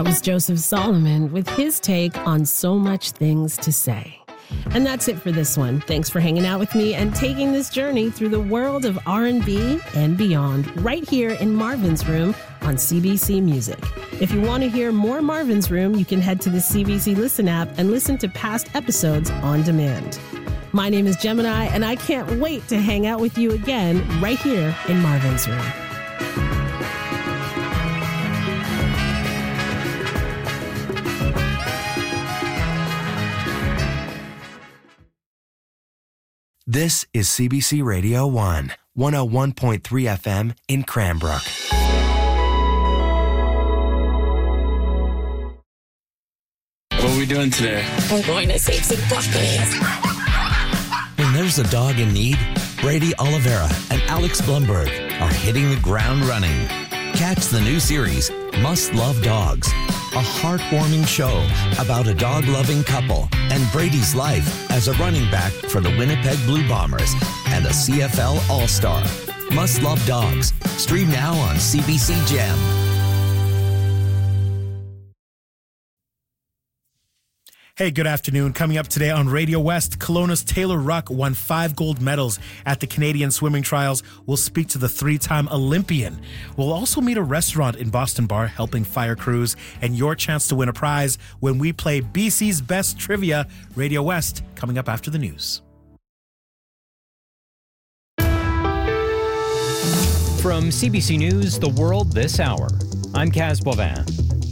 That was Joseph Solomon with his take on So Much Things to Say. And that's it for this one. Thanks for hanging out with me and taking this journey through the world of R&B and beyond right here in Marvin's Room on CBC Music. If you want to hear more Marvin's Room, you can head to the CBC Listen app and listen to past episodes on demand. My name is Gemini, and I can't wait to hang out with you again right here in Marvin's Room. This is CBC Radio 1, 101.3 FM in Cranbrook. What are we doing today? We're going to save some puppies. When there's a dog in need, Brady Oliveira and Alex Blumberg are hitting the ground running. Catch the new series, Must Love Dogs, a heartwarming show about a dog-loving couple and Brady's life as a running back for the Winnipeg Blue Bombers and a CFL All-Star. Must Love Dogs. Stream now on CBC Gem. Hey, good afternoon. Coming up today on Radio West, Kelowna's Taylor Ruck won 5 gold medals at the Canadian Swimming Trials. We'll speak to the 3-time Olympian. We'll also meet a restaurant in Boston Bar helping fire crews, and your chance to win a prize when we play BC's Best Trivia. Radio West, coming up after the news. From CBC News, The World This Hour, I'm Kaz Bovin.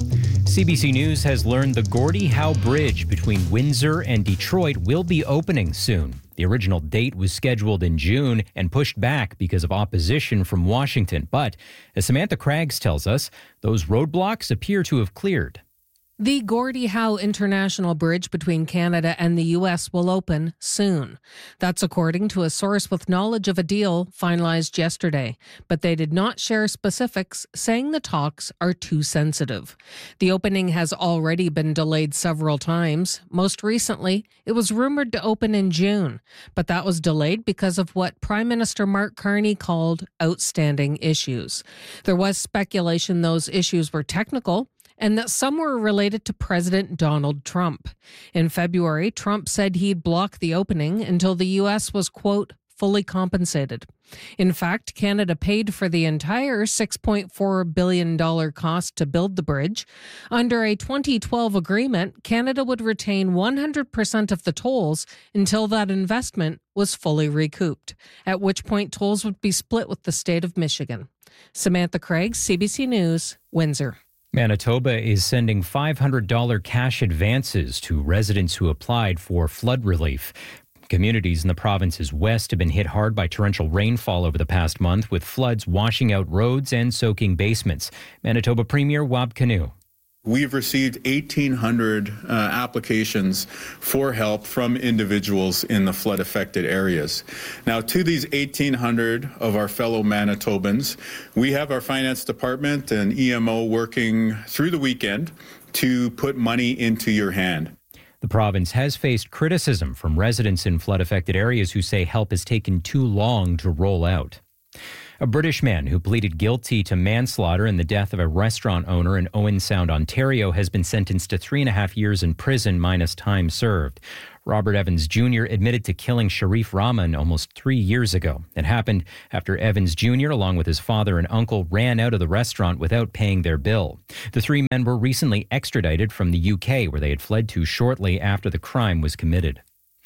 CBC News has learned the Gordie Howe Bridge between Windsor and Detroit will be opening soon. The original date was scheduled in June and pushed back because of opposition from Washington. But, as Samantha Craggs tells us, those roadblocks appear to have cleared. The Gordie Howe International Bridge between Canada and the U.S. will open soon. That's according to a source with knowledge of a deal finalized yesterday. But they did not share specifics, saying the talks are too sensitive. The opening has already been delayed several times. Most recently, it was rumored to open in June, but that was delayed because of what Prime Minister Mark Carney called outstanding issues. There was speculation those issues were technical, and that some were related to President Donald Trump. In February, Trump said he'd block the opening until the U.S. was, quote, fully compensated. In fact, Canada paid for the entire $6.4 billion cost to build the bridge. Under a 2012 agreement, Canada would retain 100% of the tolls until that investment was fully recouped, at which point tolls would be split with the state of Michigan. Samantha Craggs, CBC News, Windsor. Manitoba is sending $500 cash advances to residents who applied for flood relief. Communities in the province's west have been hit hard by torrential rainfall over the past month, with floods washing out roads and soaking basements. Manitoba Premier Wab Kinew. We've received 1,800 applications for help from individuals in the flood-affected areas. Now, to these 1,800 of our fellow Manitobans, we have our finance department and EMO working through the weekend to put money into your hand. The province has faced criticism from residents in flood-affected areas who say help has taken too long to roll out. A British man who pleaded guilty to manslaughter in the death of a restaurant owner in Owen Sound, Ontario, has been sentenced to 3.5 years in prison minus time served. Robert Evans Jr. admitted to killing Sharif Rahman almost 3 years ago. It happened after Evans Jr., along with his father and uncle, ran out of the restaurant without paying their bill. The 3 men were recently extradited from the UK, where they had fled to shortly after the crime was committed.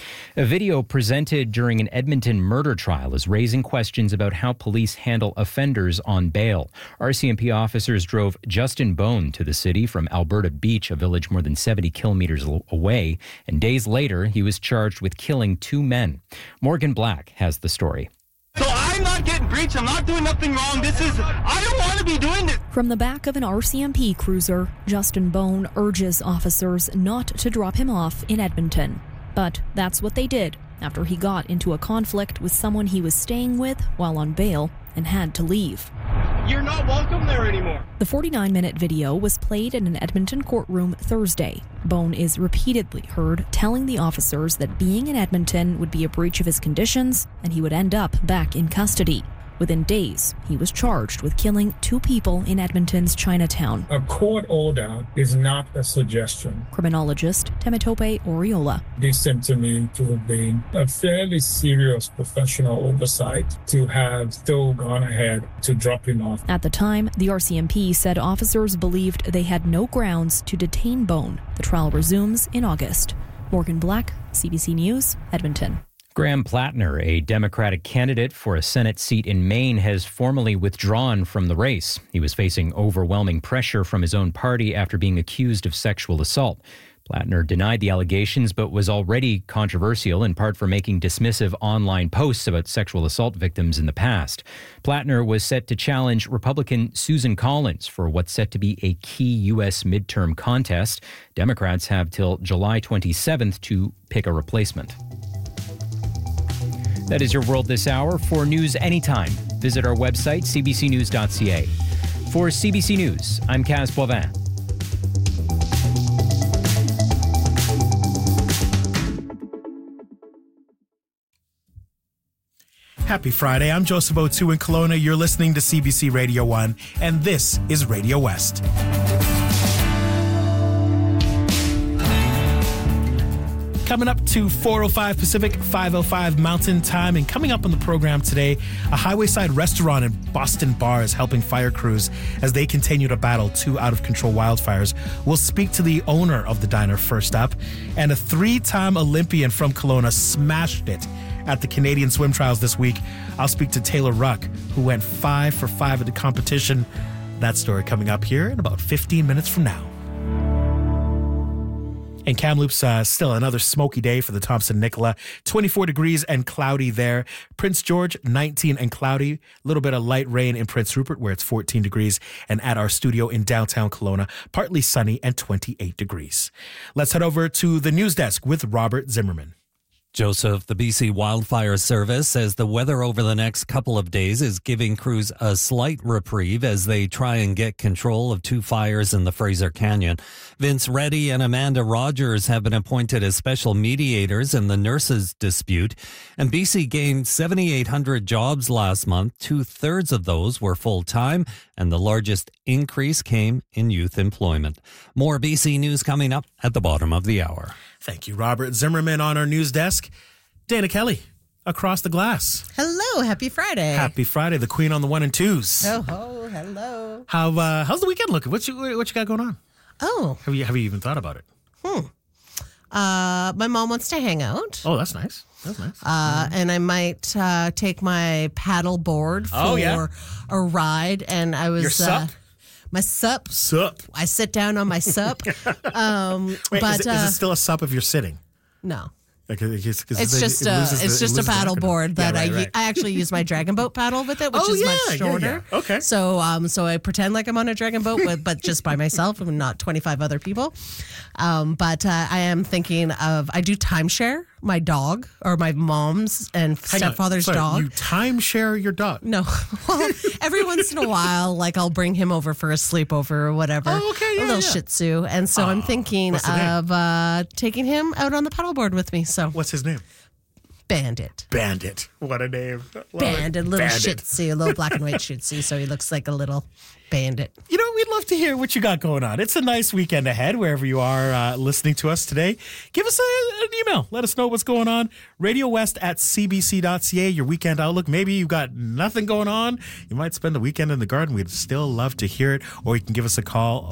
A video presented during an Edmonton murder trial is raising questions about how police handle offenders on bail. RCMP officers drove Justin Bone to the city from Alberta Beach, a village more than 70 kilometers away, and days later he was charged with killing 2 men. Morgan Black has the story. So I'm not getting breached. I'm not doing nothing wrong. I don't want to be doing this. From the back of an RCMP cruiser, Justin Bone urges officers not to drop him off in Edmonton. But that's what they did after he got into a conflict with someone he was staying with while on bail and had to leave. You're not welcome there anymore. The 49-minute video was played in an Edmonton courtroom Thursday. Bone is repeatedly heard telling the officers that being in Edmonton would be a breach of his conditions and he would end up back in custody. Within days, he was charged with killing 2 people in Edmonton's Chinatown. A court order is not a suggestion. Criminologist Temitope Oriola. This seemed to me to have been a fairly serious professional oversight to have still gone ahead to drop him off. At the time, the RCMP said officers believed they had no grounds to detain Bone. The trial resumes in August. Morgan Black, CBC News, Edmonton. Graham Plattner, a Democratic candidate for a Senate seat in Maine, has formally withdrawn from the race. He was facing overwhelming pressure from his own party after being accused of sexual assault. Plattner denied the allegations, but was already controversial in part for making dismissive online posts about sexual assault victims in the past. Plattner was set to challenge Republican Susan Collins for what's set to be a key U.S. midterm contest. Democrats have till July 27th to pick a replacement. That is your world this hour. For news anytime, visit our website, cbcnews.ca. For CBC News, I'm Kaz Boivin. Happy Friday. I'm Joseph O'Toole in Kelowna. You're listening to CBC Radio 1, and this is Radio West. Coming up to 4:05 Pacific, 5:05 Mountain Time. And coming up on the program today, a highway-side restaurant in Boston Bar is helping fire crews as they continue to battle 2 out-of-control wildfires. We'll speak to the owner of the diner first up. And a 3-time Olympian from Kelowna smashed it at the Canadian Swim Trials this week. I'll speak to Taylor Ruck, who went 5 for 5 at the competition. That story coming up here in about 15 minutes from now. And Kamloops, still another smoky day for the Thompson Nicola. 24 degrees and cloudy there. Prince George, 19 and cloudy. A little bit of light rain in Prince Rupert, where it's 14 degrees. And at our studio in downtown Kelowna, partly sunny and 28 degrees. Let's head over to the news desk with Robert Zimmerman. Joseph, the BC Wildfire Service says the weather over the next couple of days is giving crews a slight reprieve as they try and get control of 2 fires in the Fraser Canyon. Vince Reddy and Amanda Rogers have been appointed as special mediators in the nurses' dispute. And BC gained 7,800 jobs last month. 2/3 of those were full-time, and the largest increase came in youth employment. More BC news coming up at the bottom of the hour. Thank you, Robert Zimmerman. On our news desk, Dana Kelly, across the glass. Hello, happy Friday. Happy Friday, the queen on the 1 and 2s. Oh, hello. How's the weekend looking? What you got going on? Oh, have you even thought about it? My mom wants to hang out. Oh, that's nice. And I might take my paddle board for a ride. And I was your sup? My sup. Sup. I sit down on my sup. Wait, is it still a sup if you're sitting? No. Like, It's just a paddle board that I actually use my dragon boat paddle with it, which is much shorter. Yeah. Okay. So I pretend like I'm on a dragon boat, but just by myself and not 25 other people. But I am thinking of, I do timeshare my dog or my mom's and stepfather's dog. You timeshare your dog? No. Well, every once in a while, like I'll bring him over for a sleepover or whatever. Oh, okay. Yeah, a little Shih Tzu. And so I'm thinking of taking him out on the paddleboard with me. So what's his name? Bandit. What a name. Bandit, little Shih Tzu, a little black and white Shih Tzu, so he looks like a little bandit. You know, we'd love to hear what you got going on. It's a nice weekend ahead wherever you are listening to us today. Give us an email. Let us know what's going on. RadioWest@cbc.ca, your weekend outlook. Maybe you've got nothing going on. You might spend the weekend in the garden. We'd still love to hear it. Or you can give us a call,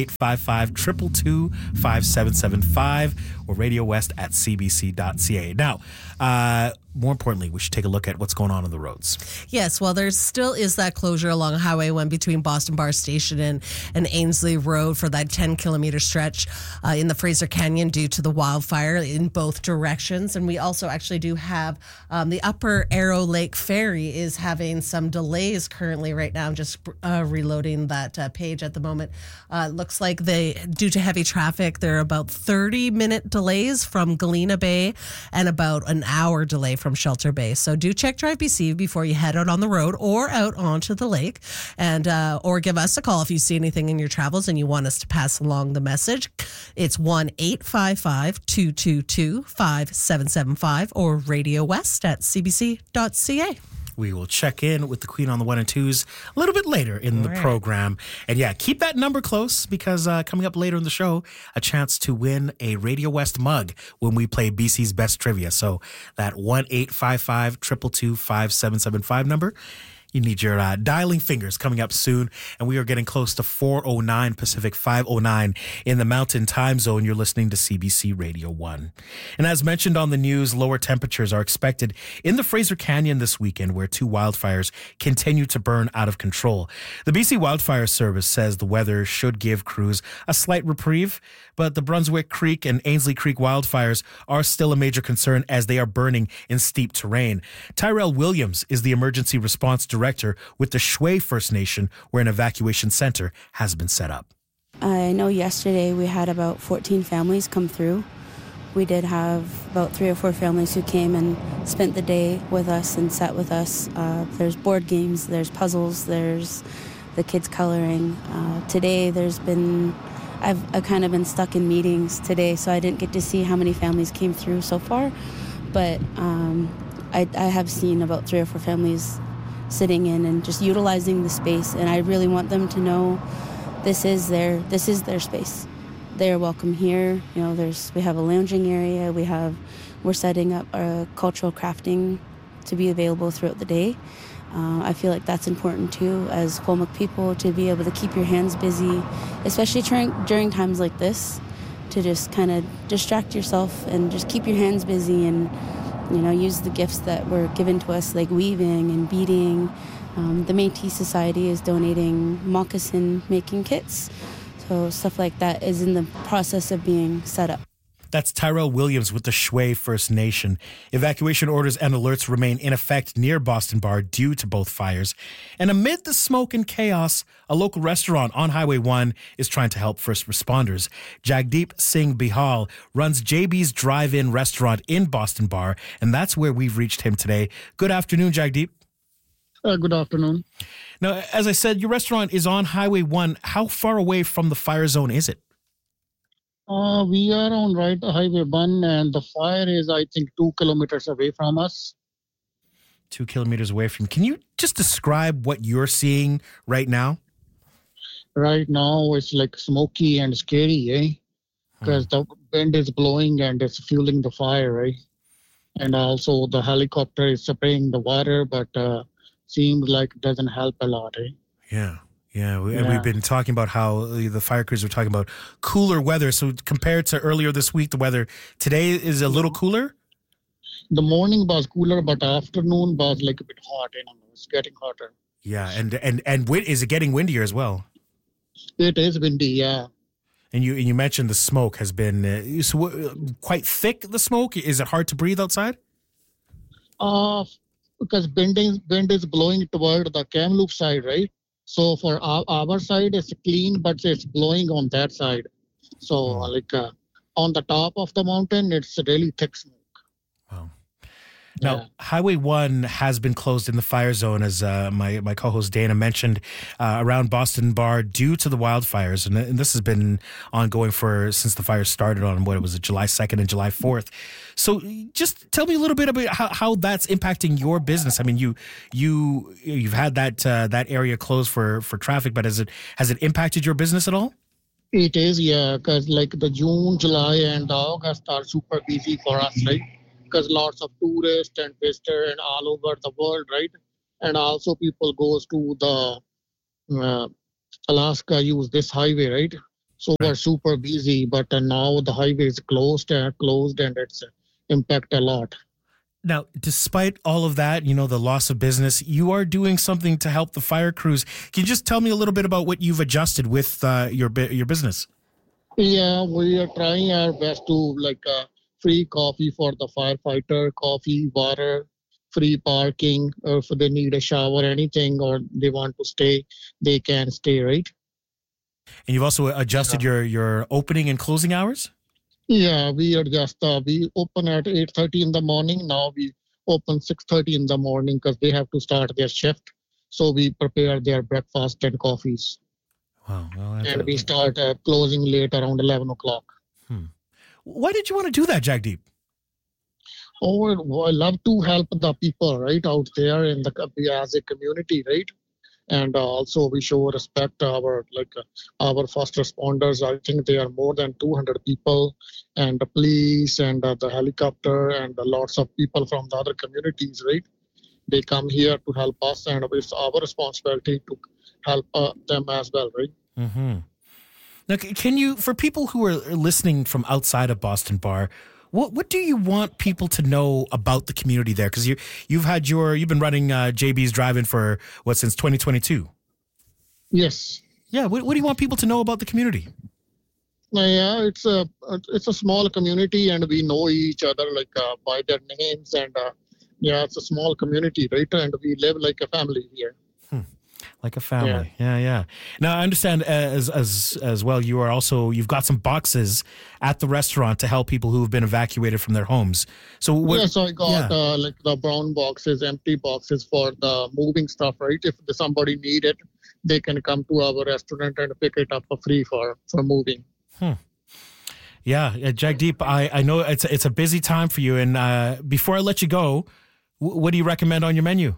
1-855-222-5775 or RadioWest@cbc.ca. Now, more importantly, we should take a look at what's going on the roads. Yes, well, there still is that closure along Highway 1 between Boston Bar Station and Ainslie Road for that 10-kilometer stretch in the Fraser Canyon due to the wildfire in both directions. And we also actually do have the Upper Arrow Lake Ferry is having some delays currently right now. I'm just reloading that page at the moment. Looks like due to heavy traffic, there are about 30-minute delays from Galena Bay and about an hour delay from Shelter Bay. So do check Drive BC before you head out on the road or out onto the lake, and or give us a call if you see anything in your travels and you want us to pass along the message. It's 1-855-222-5775 or RadioWest@cbc.ca. We will check in with the Queen on the 1 and 2s a little bit later in the program. And yeah, keep that number close because coming up later in the show, a chance to win a Radio West mug when we play BC's Best Trivia. So that 1-855-222-5775 number. You need your dialing fingers coming up soon. And we are getting close to 4:09 Pacific, 5:09 in the Mountain Time Zone. You're listening to CBC Radio 1. And as mentioned on the news, lower temperatures are expected in the Fraser Canyon this weekend, where 2 wildfires continue to burn out of control. The BC Wildfire Service says the weather should give crews a slight reprieve, but the Brunswick Creek and Ainslie Creek wildfires are still a major concern as they are burning in steep terrain. Tyrell Williams is the emergency response director with the Shway First Nation, where an evacuation center has been set up. I know yesterday we had about 14 families come through. We did have about 3 or 4 families who came and spent the day with us and sat with us. There's board games, there's puzzles, there's the kids coloring. Today I've kind of been stuck in meetings today, so I didn't get to see how many families came through so far. But I have seen about 3 or 4 families sitting in and just utilizing the space, and I really want them to know this is their space. They're welcome here. You know, we have a lounging area. We're setting up a cultural crafting to be available throughout the day. I feel like that's important too, as Quolmuk people, to be able to keep your hands busy, especially during times like this, to just kind of distract yourself and just keep your hands busy and, you know, use the gifts that were given to us, like weaving and beading. The Métis Society is donating moccasin making kits. So stuff like that is in the process of being set up. That's Tyrell Williams with the Shway First Nation. Evacuation orders and alerts remain in effect near Boston Bar due to both fires. And amid the smoke and chaos, a local restaurant on Highway 1 is trying to help first responders. Jagdeep Singh Bihal runs JB's Drive-In restaurant in Boston Bar, and that's where we've reached him today. Good afternoon, Jagdeep. Good afternoon. Now, as I said, your restaurant is on Highway 1. How far away from the fire zone is it? We are on Highway 1, and the fire is, I think, 2 kilometers away from us. 2 kilometers away from. Can you just describe what you're seeing right now? Right now, it's like smoky and scary, because the wind is blowing and it's fueling the fire, right? And also the helicopter is spraying the water, but seems like it doesn't help a lot, Yeah. And we've been talking about how the fire crews were talking about cooler weather. So compared to earlier this week, the weather today is a little cooler? The morning was cooler, but afternoon was like a bit hot. It's getting hotter. Yeah, and is it getting windier as well? It is windy, yeah. And you mentioned the smoke has been quite thick, the smoke. Is it hard to breathe outside? Because wind is blowing toward the Kamloops side, right? So for our side, it's clean, but it's blowing on that side. So on the top of the mountain, it's really thick smoke. Wow. Now, Highway 1 has been closed in the fire zone, as my co-host Dana mentioned, around Boston Bar due to the wildfires. And this has been ongoing since the fire started on, July 2nd and July 4th. So just tell me a little bit about how that's impacting your business. I mean, you've had that area closed for traffic, but has it impacted your business at all? It is, yeah, because like the June, July, and August are super busy for us, right? Because lots of tourists and visitors and all over the world, right? And also people goes to the Alaska, use this highway, right? So we're super busy, but now the highway is closed and it's impact a lot. Now, despite all of that, the loss of business, you are doing something to help the fire crews. Can you just tell me a little bit about what you've adjusted with your business? Yeah, we are trying our best to free coffee for the firefighter, coffee, water, free parking, or if they need a shower, anything, or they want to stay, they can stay, right? And you've also adjusted your opening and closing hours? Yeah, we adjust. We open at 8:30 in the morning. Now we open 6:30 in the morning because they have to start their shift. So we prepare their breakfast and coffees. Wow. Well, and we start closing late around 11 o'clock. Why did you want to do that, Jagdeep? Oh, I love to help the people, right, out there in as a community, right? And also we show respect to our first responders. I think they are more than 200 people, and the police and the helicopter and lots of people from the other communities, right? They come here to help us, and it's our responsibility to help them as well, right? Mm-hmm. Now, can you, for people who are listening from outside of Boston Bar, what do you want people to know about the community there? Because you've been running JB's Drive-In for since 2022. Yes. Yeah. What do you want people to know about the community? Yeah, it's a small community, and we know each other by their names, and it's a small community, right? And we live like a family here. Like a family. Yeah. Now I understand as well. You've got some boxes at the restaurant to help people who have been evacuated from their homes. So I got the brown boxes, empty boxes for the moving stuff. Right, if somebody need it, they can come to our restaurant and pick it up for free for moving. Yeah, Jagdeep, I know it's a busy time for you. And before I let you go, what do you recommend on your menu?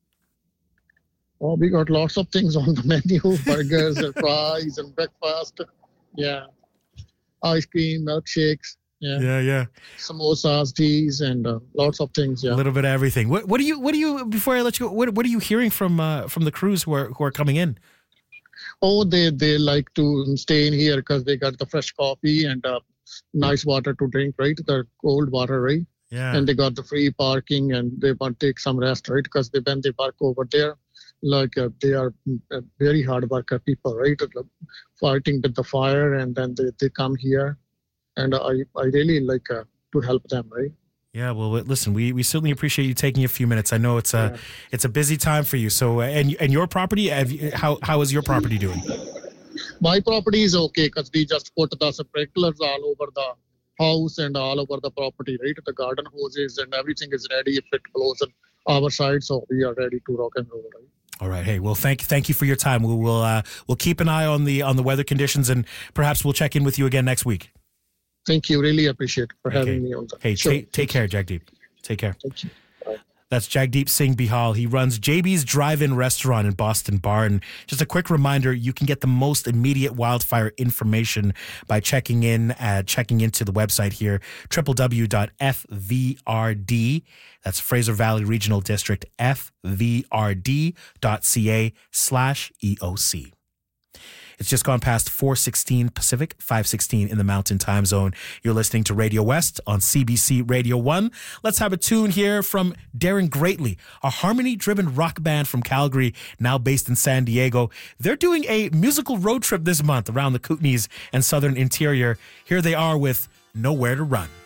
Oh, we got lots of things on the menu, burgers and fries and breakfast. Yeah. Ice cream, milkshakes. Yeah. Samosas, teas, and lots of things. Yeah. A little bit of everything. What do you, before I let you go, what are you hearing from the crews who are coming in? Oh, they like to stay in here because they got the fresh coffee and nice water to drink, right? The cold water, right? Yeah. And they got the free parking, and they want to take some rest, right? Because when they park over there, they are very hard worker people, right? Fighting with the fire, and then they come here, and I really like to help them, right? Yeah, well, listen, we certainly appreciate you taking a few minutes. I know it's a busy time for you. So, and your property, how is your property doing? My property is okay because we just put the sprinklers all over the house and all over the property, right? The garden hoses and everything is ready if it blows on our side, so we are ready to rock and roll, right? All right. Hey, well, thank you for your time. We'll keep an eye on the weather conditions, and perhaps we'll check in with you again next week. Thank you. Really appreciate it for having me on. Hey, take care, Jagdeep. Take care. Thank you. Bye. That's Jagdeep Singh Bihal. He runs JB's Drive-In Restaurant in Boston Bar. And just a quick reminder, you can get the most immediate wildfire information by checking into the website here, www.fvrd. That's Fraser Valley Regional District, fvrd.ca/EOC. It's just gone past 4:16 Pacific, 5:16 in the Mountain Time Zone. You're listening to Radio West on CBC Radio 1. Let's have a tune here from Darren Greatly, a harmony-driven rock band from Calgary, now based in San Diego. They're doing a musical road trip this month around the Kootenays and Southern Interior. Here they are with Nowhere to Run.